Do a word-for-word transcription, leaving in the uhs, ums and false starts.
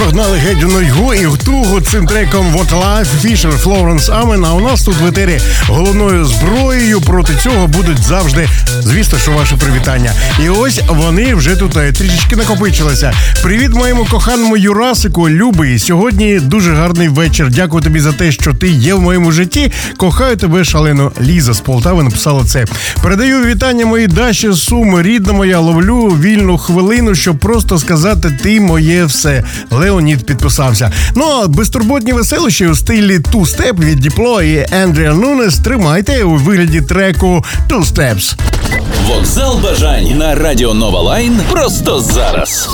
погнали геть у нудьгу і в тугу цим треком What Life, Fisher, Флоренс Амен. А у нас тут в етері головною зброєю проти цього будуть завжди, звісно, що ваші привітання. І ось вони вже тут трішечки накопичилися. Привіт моєму коханому Юрасику, любий. Сьогодні дуже гарний вечір. Дякую тобі за те, що ти є в моєму житті. Кохаю тебе шалено. Ліза з Полтави написала це. Передаю вітання моїй Даші з Суми. Рідна моя, ловлю вільну хвилину, щоб просто сказати ти моє все. Леонід підписався. Ну, а безтурботні веселощі у стилі Two Step від Діпло і Андрія Нунес тримайте у вигляді треку Two Steps. Вокзал бажань на Радіо Нова Лайн просто зараз.